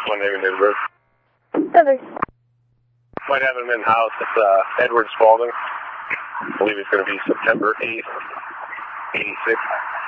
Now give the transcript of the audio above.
One name and date of birth. Heather. Might have him in house. It's Edward Spalding. I believe it's going to be September 8th, 86.